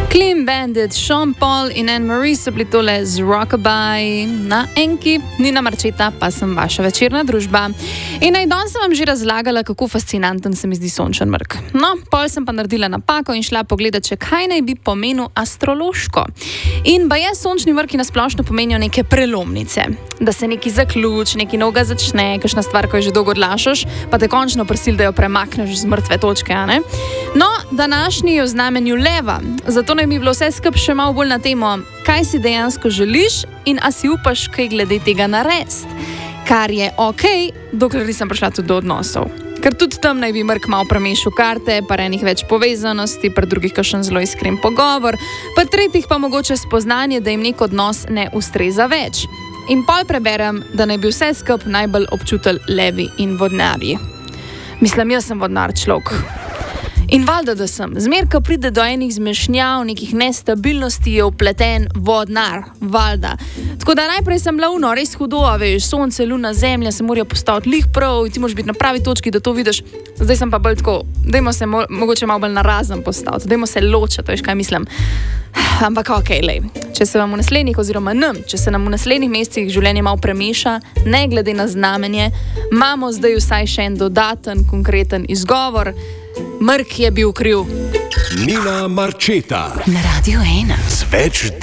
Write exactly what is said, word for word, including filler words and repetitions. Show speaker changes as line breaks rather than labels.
Clean Bandit, Sean Paul in Anne-Marie so bili tole z Rockabye na Enki, Nina Marčeta, pa sem vaša večerna družba. In naj danes sem vam že razlagala, kako fascinanten se mi zdi sončen mrk. No, pol sem pa naredila napako in šla pogledat, če kaj naj bi pomenil astrološko. In baje sončni mrki nasplošno pomenijo neke prelomnice. Da se neki zaključ, neki novega začne, kakšna stvar, ko jo že dolgo odlašaš, pa te končno prosil, da jo premakneš z mrtve točke, a ne? No, današnji je v znamenju leva, zato naj bi bilo vse skup še malo bolj na temo, kaj si dejansko želiš in a si upaš kaj glede tega narediti. Kar je okej, dokler nisem prišla tudi do odnosov. Ker tudi tam naj bi mrk malo premešal karte, pa enih več povezanosti, pa drugih kakšen zelo iskren pogovor, pa tretjih pa mogoče spoznanje, da jim nek odnos ne ustreza več. In pol preberem, da naj bi vse skup najbolj občutili levi in vodnarji. Mislim, jaz sem vodnar človek. In valjda, da sem. Zmer, ko pride do enih zmešnjav, nekih nestabilnosti, je vpleten vodnar. Valjda. Tako da najprej sem bila uno, res hudo, a veš, sonce, luna, zemlja se morajo postaviti lih prav, ti moraš biti na pravi točki, da to vidiš. Zdaj sem pa bolj tako, dajmo se mo mogoče malo bolj narazen postaviti, dajmo se ločati, veš, kaj mislim. Ampak okej, lej, če se vam v naslednjih, oziroma nam, če se nam v naslednjih mesecih življenje malo premeša, ne glede na znamenje, imamo zdaj vsaj še en dodaten, konkreten izgovor. Mrk je bil kriv.
Nina Marčeta
na Radio ena.
Z več